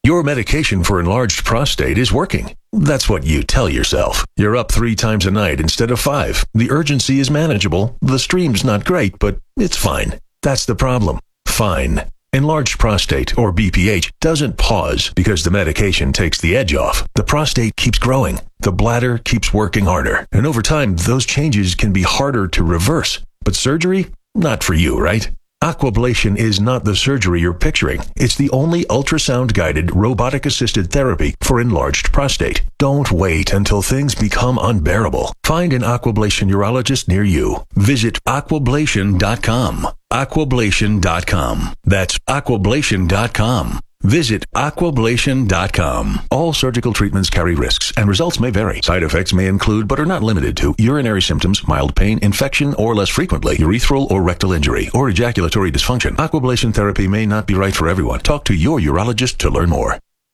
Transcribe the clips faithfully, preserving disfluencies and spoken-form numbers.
Your medication for enlarged prostate is working. That's what you tell yourself. You're up three times a night instead of five. The urgency is manageable. The stream's not great, but it's fine. That's the problem. Fine. Enlarged prostate, or B P H, doesn't pause because the medication takes the edge off. The prostate keeps growing. The bladder keeps working harder. And over time, those changes can be harder to reverse. But surgery? Not for you, right? Aquablation is not the surgery you're picturing. It's the only ultrasound-guided, robotic-assisted therapy for enlarged prostate. Don't wait until things become unbearable. Find an Aquablation urologist near you. Visit aquablation dot com. aquablation dot com. That's aquablation dot com. Visit aquablation dot com. All surgical treatments carry risks, and results may vary. Side effects may include, but are not limited to, urinary symptoms, mild pain, infection, or less frequently, urethral or rectal injury, or ejaculatory dysfunction. Aquablation therapy may not be right for everyone. Talk to your urologist to learn more.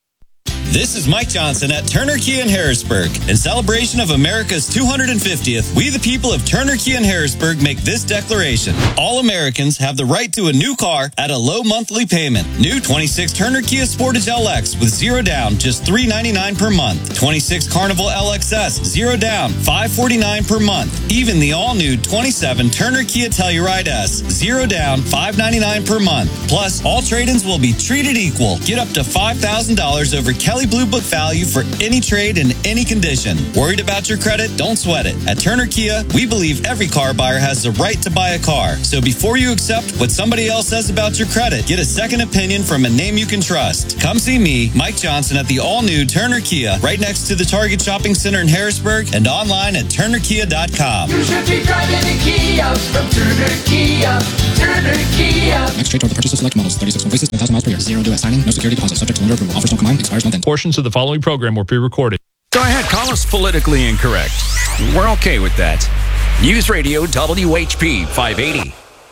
This is Mike Johnson at Turner Kia in Harrisburg. In celebration of America's two hundred fiftieth, we the people of Turner Kia in Harrisburg make this declaration. All Americans have the right to a new car at a low monthly payment. New twenty-six Turner Kia Sportage L X with zero down, just three hundred ninety-nine dollars per month. twenty-six Carnival L X S, zero down, five hundred forty-nine dollars per month. Even the all-new twenty-seven Turner Kia Telluride S, zero down, five hundred ninety-nine dollars per month. Plus, all trade-ins will be treated equal. Get up to five thousand dollars over Kelly Blue Book value for any trade in any condition. Worried about your credit? Don't sweat it. At Turner Kia, we believe every car buyer has the right to buy a car. So before you accept what somebody else says about your credit, get a second opinion from a name you can trust. Come see me, Mike Johnson, at the all-new Turner Kia, right next to the Target Shopping Center in Harrisburg, and online at turner kia dot com. You should be driving a Kia from Turner Kia. Turner Kia. Next trade toward the purchase of select models. thirty-six places, one thousand miles per year. Zero due at signing. No security deposit. Subject to lender approval. Offers don't combine. Expires month end. Portions of the following program were pre-recorded. Go ahead, call us politically incorrect. We're okay with that. News Radio W H P five eighty.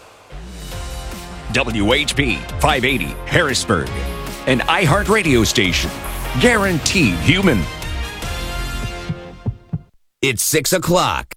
W H P five eighty, Harrisburg. An iHeart radio station. Guaranteed human. It's six o'clock.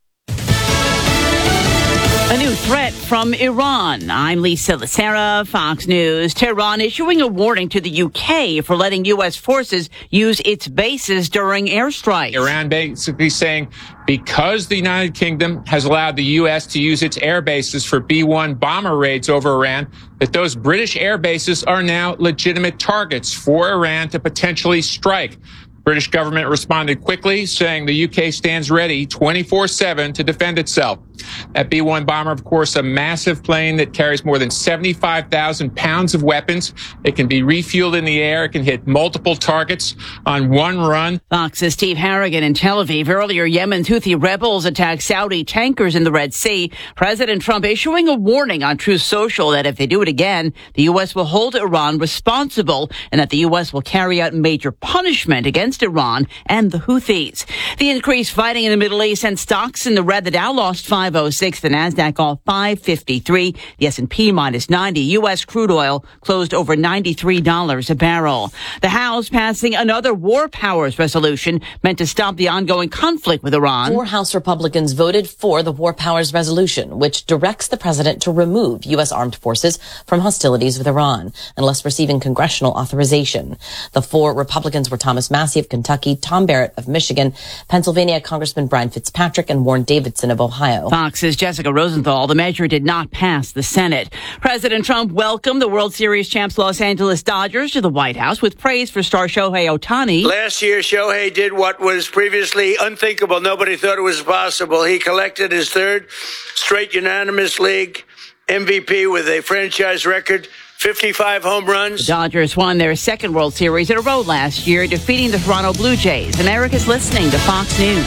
A new threat from Iran. I'm Lisa Lacera, Fox News. Tehran issuing a warning to the U K for letting U S forces use its bases during airstrikes. Iran basically saying because the United Kingdom has allowed the U S to use its air bases for B one bomber raids over Iran, that those British air bases are now legitimate targets for Iran to potentially strike. British government responded quickly, saying the U K stands ready twenty-four seven to defend itself. That B one bomber, of course, a massive plane that carries more than seventy-five thousand pounds of weapons. It can be refueled in the air. It can hit multiple targets on one run. Fox's Steve Harrigan in Tel Aviv. Earlier, Yemen's Houthi rebels attacked Saudi tankers in the Red Sea. President Trump issuing a warning on Truth Social that if they do it again, the U S will hold Iran responsible and that the U S will carry out major punishment against Iran and the Houthis. The increased fighting in the Middle East sent stocks in the red. The Dow lost five oh six. The Nasdaq off five fifty-three. The S and P minus ninety. U S crude oil closed over ninety-three dollars a barrel. The House passing another war powers resolution meant to stop the ongoing conflict with Iran. Four House Republicans voted for the war powers resolution, which directs the president to remove U S armed forces from hostilities with Iran unless receiving congressional authorization. The four Republicans were Thomas Massie of Kentucky, Tom Barrett of Michigan, Pennsylvania Congressman Brian Fitzpatrick, and Warren Davidson of Ohio. Fox's Jessica Rosenthal. The measure did not pass the Senate. President Trump welcomed the World Series champs Los Angeles Dodgers to the White House with praise for star Shohei Ohtani. Last year, Shohei did what was previously unthinkable. Nobody thought it was possible. He collected his third straight unanimous league M V P with a franchise record. fifty-five home runs. The Dodgers won their second World Series in a row last year, defeating the Toronto Blue Jays. America's listening to Fox News.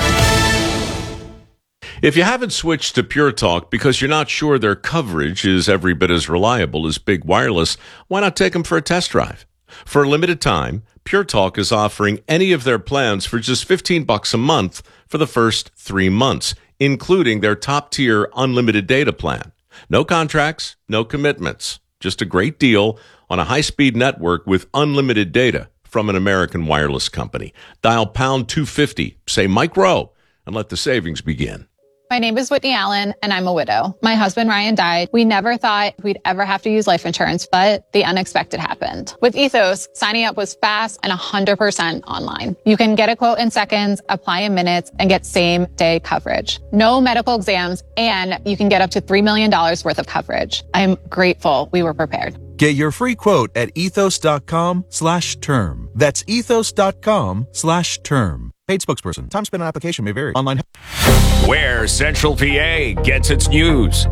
If you haven't switched to Pure Talk because you're not sure their coverage is every bit as reliable as Big Wireless, why not take them for a test drive? For a limited time, Pure Talk is offering any of their plans for just fifteen bucks a month for the first three months, including their top-tier unlimited data plan. No contracts, no commitments. Just a great deal on a high-speed network with unlimited data from an American wireless company. Dial pound two fifty, say Mike Rowe, and let the savings begin. My name is Whitney Allen, and I'm a widow. My husband, Ryan, died. We never thought we'd ever have to use life insurance, but the unexpected happened. With Ethos, signing up was fast and one hundred percent online. You can get a quote in seconds, apply in minutes, and get same-day coverage. No medical exams, and you can get up to three million dollars worth of coverage. I'm grateful we were prepared. Get your free quote at ethos.com slash term. That's ethos.com slash term. Paid spokesperson. Time spent on application may vary. Online. Where Central P A gets its news.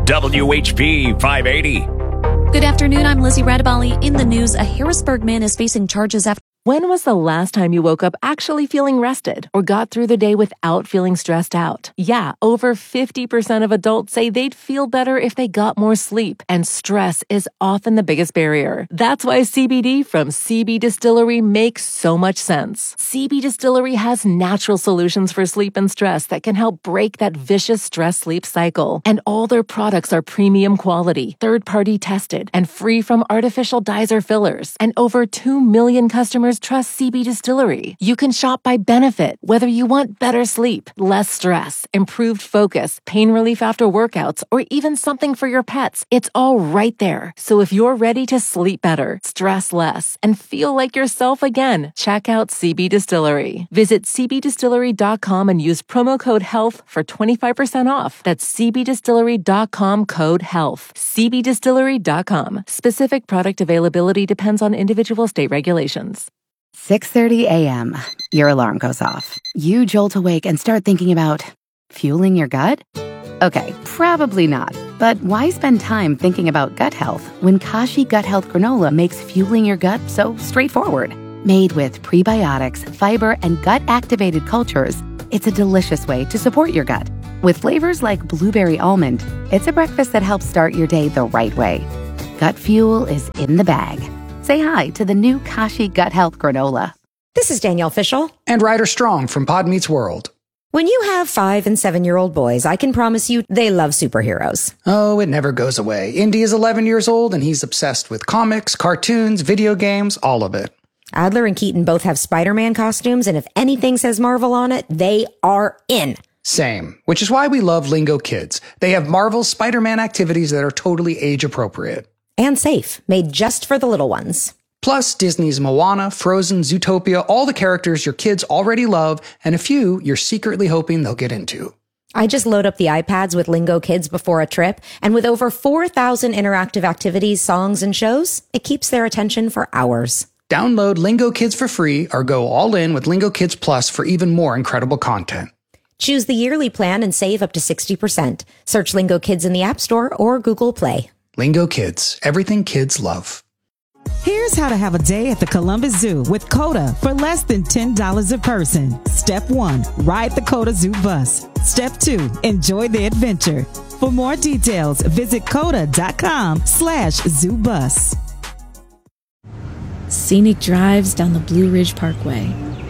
W H P five eighty. Good afternoon. I'm Lizzie Radabali. In the news, a Harrisburg man is facing charges after... When was the last time you woke up actually feeling rested or got through the day without feeling stressed out? Yeah, over fifty percent of adults say they'd feel better if they got more sleep, and stress is often the biggest barrier. That's why C B D from C B Distillery makes so much sense. C B Distillery has natural solutions for sleep and stress that can help break that vicious stress-sleep cycle. And all their products are premium quality, third-party tested, and free from artificial dyes or fillers. And over two million customers trust C B Distillery. You can shop by benefit, whether you want better sleep, less stress, improved focus, pain relief after workouts, or even something for your pets. It's all right there. So if you're ready to sleep better, stress less, and feel like yourself again, check out C B Distillery. Visit c b distillery dot com and use promo code HEALTH for twenty-five percent off. That's c b distillery dot com code HEALTH. c b distillery dot com. Specific product availability depends on individual state regulations. six thirty a.m. Your alarm goes off. You jolt awake and start thinking about fueling your gut? Okay, probably not. But why spend time thinking about gut health when Kashi Gut Health Granola makes fueling your gut so straightforward? Made with prebiotics, fiber, and gut-activated cultures, it's a delicious way to support your gut. With flavors like blueberry almond, it's a breakfast that helps start your day the right way. Gut fuel is in the bag. Say hi to the new Kashi Gut Health Granola. This is Danielle Fishel. And Ryder Strong from Pod Meets World. When you have five and seven-year-old boys, I can promise you they love superheroes. Oh, it never goes away. Indy is eleven years old, and he's obsessed with comics, cartoons, video games, all of it. Adler and Keaton both have Spider-Man costumes, and if anything says Marvel on it, they are in. Same, which is why we love Lingo Kids. They have Marvel Spider-Man activities that are totally age-appropriate. And safe, made just for the little ones. Plus, Disney's Moana, Frozen, Zootopia, all the characters your kids already love, and a few you're secretly hoping they'll get into. I just load up the iPads with Lingo Kids before a trip, and with over four thousand interactive activities, songs, and shows, it keeps their attention for hours. Download Lingo Kids for free or go all in with Lingo Kids Plus for even more incredible content. Choose the yearly plan and save up to sixty percent. Search Lingo Kids in the App Store or Google Play. Lingo Kids, everything kids love. Here's how to have a day at the Columbus Zoo with CODA for less than ten dollars a person. Step one, ride the CODA Zoo bus. Step two, enjoy the adventure. For more details, visit coda.com slash zoo bus. Scenic drives down the Blue Ridge Parkway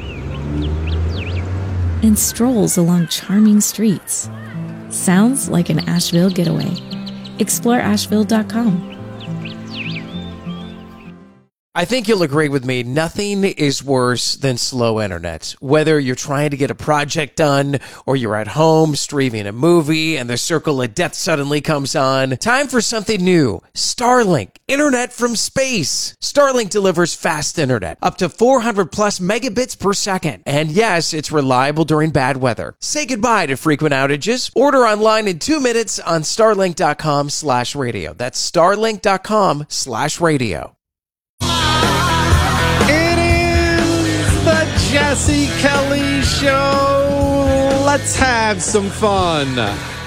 and strolls along charming streets. Sounds like an Asheville getaway. Explore asheville dot com. I think you'll agree with me, nothing is worse than slow internet. Whether you're trying to get a project done or you're at home streaming a movie and the circle of death suddenly comes on, time for something new. Starlink, internet from space. Starlink delivers fast internet, up to four hundred plus megabits per second. And yes, it's reliable during bad weather. Say goodbye to frequent outages. Order online in two minutes on starlink.com slash radio. That's starlink.com slash radio. Jesse Kelly Show. Let's have some fun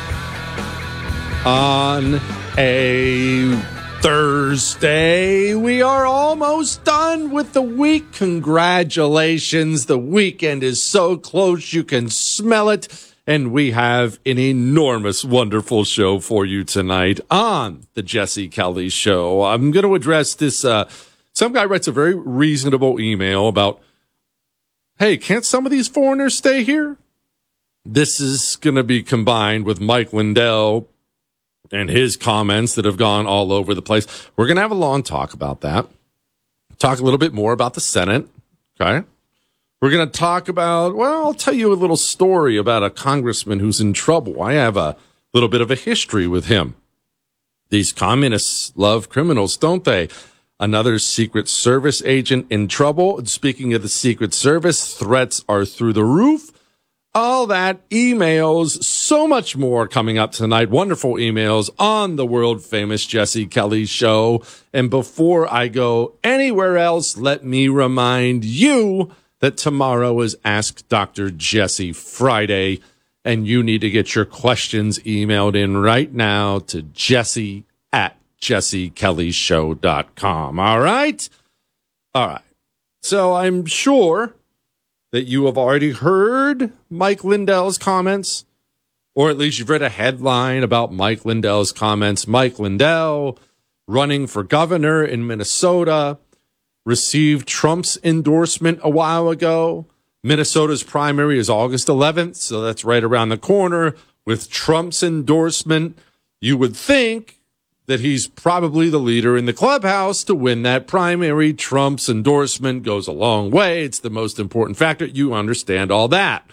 on a Thursday. We are almost done with the week. Congratulations. The weekend is so close you can smell it. And we have an enormous, wonderful show for you tonight on the Jesse Kelly Show. I'm going to address this. Uh, some guy writes a very reasonable email about, hey, can't some of these foreigners stay here? This is going to be combined with Mike Lindell and his comments that have gone all over the place. We're going to have a long talk about that. Talk a little bit more about the Senate, okay? We're going to talk about, well, I'll tell you a little story about a congressman who's in trouble. I have a little bit of a history with him. These communists love criminals, don't they? Another Secret Service agent in trouble. And speaking of the Secret Service, threats are through the roof. All that, emails, so much more coming up tonight. Wonderful emails on the world famous Jesse Kelly Show. And before I go anywhere else, let me remind you that tomorrow is Ask Doctor Jesse Friday, and you need to get your questions emailed in right now to Jesse at jesse kelly show dot com. All right? All right. So I'm sure that you have already heard Mike Lindell's comments, or at least you've read a headline about Mike Lindell's comments. Mike Lindell, running for governor in Minnesota, received Trump's endorsement a while ago. Minnesota's primary is August eleventh, so that's right around the corner. With Trump's endorsement, you would think that he's probably the leader in the clubhouse to win that primary. Trump's endorsement goes a long way. It's the most important factor. You understand all that.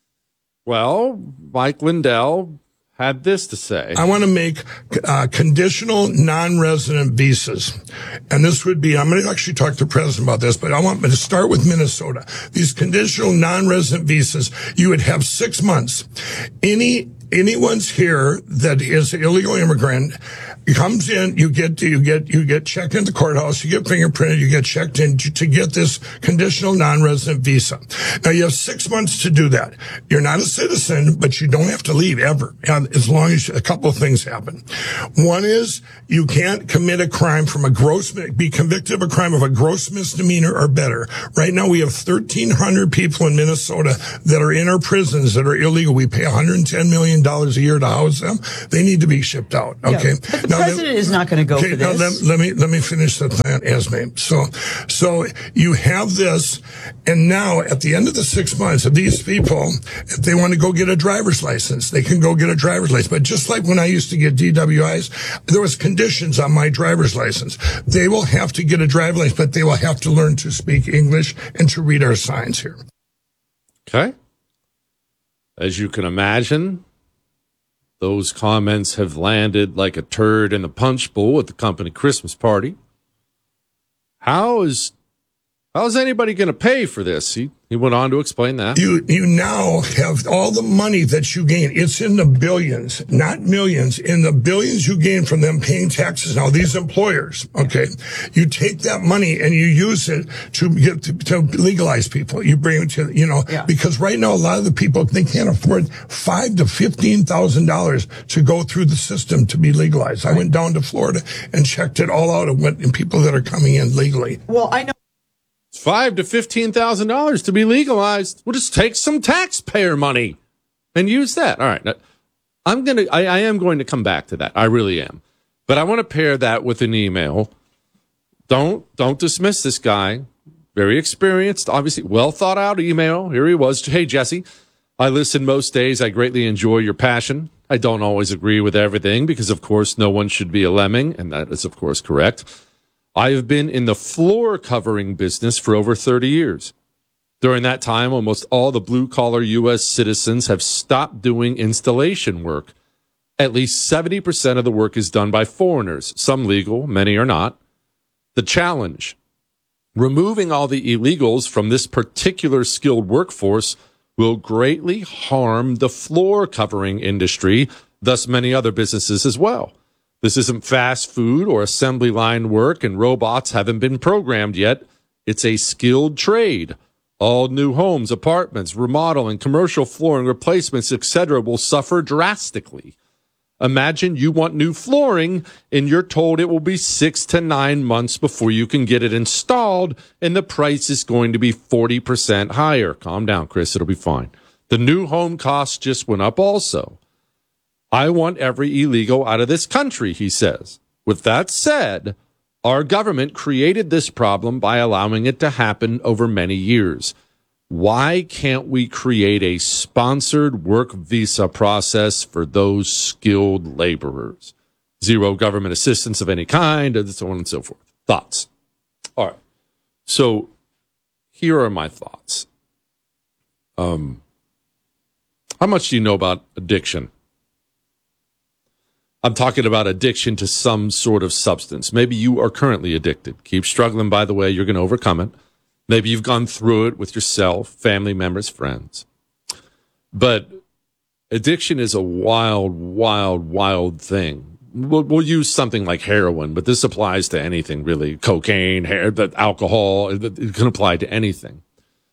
Well, Mike Lindell had this to say. I want to make uh, conditional non-resident visas. And this would be, I'm going to actually talk to the president about this, but I want to start with Minnesota. These conditional non-resident visas, you would have six months. Any Anyone's here that is an illegal immigrant comes in, you get, you get, you get checked in the courthouse, you get fingerprinted, you get checked in to, to get this conditional non-resident visa. Now you have six months to do that. You're not a citizen, but you don't have to leave ever, as long as a couple of things happen. One is you can't commit a crime from a gross, be convicted of a crime of a gross misdemeanor or better. Right now we have thirteen hundred people in Minnesota that are in our prisons that are illegal. We pay one hundred ten million dollars a year to house them. They need to be shipped out. Okay. Yeah, but the now, president then, is not going to go okay, for this. Now let, let me, let me finish the plan, Esme. So, so you have this, and now at the end of the six months of these people, if they want to go get a driver's license, they can go get a driver's license. But just like when I used to get D W Is, there was conditions on my driver's license. They will have to get a driver's license, but they will have to learn to speak English and to read our signs here. Okay. As you can imagine, those comments have landed like a turd in the punch bowl at the company Christmas party. How is how is anybody going to pay for this? He he went on to explain that. You you now have all the money that you gain. It's in the billions, not millions. In the billions you gain from them paying taxes. Now these employers, okay, you take that money and you use it to get to, to legalize people. You bring it to you know yeah. because right now a lot of the people they can't afford five to fifteen thousand dollars to go through the system to be legalized. Right. I went down to Florida and checked it all out and went and people that are coming in legally. Well, I know. Five to fifteen thousand dollars to be legalized. We'll just take some taxpayer money and use that. All right, now, I'm gonna. I, I am going to come back to that. I really am, but I want to pair that with an email. Don't don't dismiss this guy. Very experienced, obviously well thought out email. Here he was. Hey Jesse, I listen most days. I greatly enjoy your passion. I don't always agree with everything because, of course, no one should be a lemming, and that is, of course, correct. I have been in the floor covering business for over thirty years. During that time, almost all the blue-collar U S citizens have stopped doing installation work. At least seventy percent of the work is done by foreigners, some legal, many are not. The challenge, removing all the illegals from this particular skilled workforce will greatly harm the floor covering industry, thus many other businesses as well. This isn't fast food or assembly line work, and robots haven't been programmed yet. It's a skilled trade. All new homes, apartments, remodeling, commercial flooring, replacements, et cetera will suffer drastically. Imagine you want new flooring, and you're told it will be six to nine months before you can get it installed, and the price is going to be forty percent higher. Calm down, Chris. It'll be fine. The new home costs just went up also. I want every illegal out of this country, he says. With that said, our government created this problem by allowing it to happen over many years. Why can't we create a sponsored work visa process for those skilled laborers? Zero government assistance of any kind, and so on and so forth. Thoughts? All right. So here are my thoughts. Um, how much do you know about addiction? I'm talking about addiction to some sort of substance. Maybe you are currently addicted. Keep struggling, by the way. You're going to overcome it. Maybe you've gone through it with yourself, family members, friends. But addiction is a wild, wild, wild thing. We'll, we'll use something like heroin, but this applies to anything, really. Cocaine, hair, alcohol, it can apply to anything.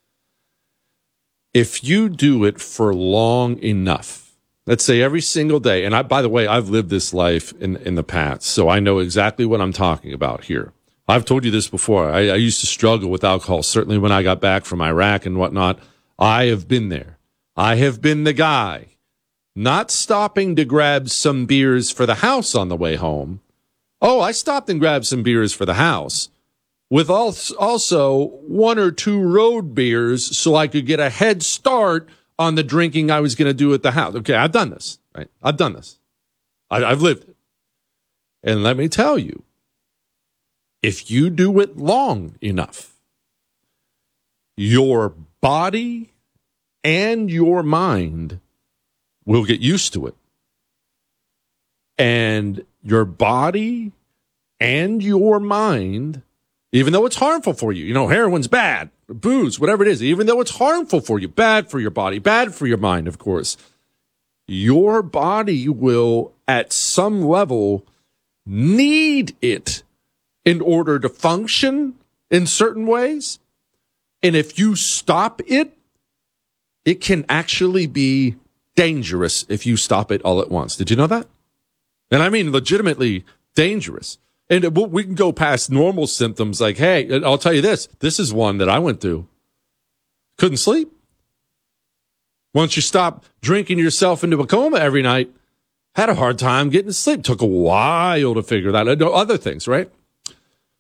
If you do it for long enough, let's say every single day, and I, by the way, I've lived this life in, in the past, so I know exactly what I'm talking about here. I've told you this before. I, I used to struggle with alcohol, certainly when I got back from Iraq and whatnot. I have been there. I have been the guy not stopping to grab some beers for the house on the way home. Oh, I stopped and grabbed some beers for the house with also one or two road beers so I could get a head start on the drinking I was going to do at the house. Okay, I've done this, right? I've done this. I, I've lived it. And let me tell you, if you do it long enough, your body and your mind will get used to it. And your body and your mind, even though it's harmful for you, you know, heroin's bad, booze, whatever it is, even though it's harmful for you, bad for your body, bad for your mind, of course, your body will, at some level, need it in order to function in certain ways. And if you stop it, it can actually be dangerous if you stop it all at once. Did you know that? And I mean legitimately dangerous. And we can go past normal symptoms like, hey, I'll tell you this. This is one that I went through. Couldn't sleep. Once you stop drinking yourself into a coma every night, had a hard time getting to sleep. Took a while to figure that out. Other things, right?